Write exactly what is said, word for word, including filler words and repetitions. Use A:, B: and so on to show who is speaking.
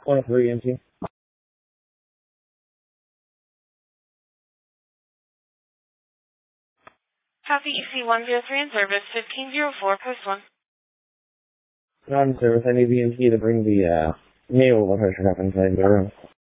A: one oh three empty.
B: Copy E C one zero three in service, fifteen oh four, post one.
A: Not in service. I need the E M T to bring the uh, mail blood pressure up inside the room.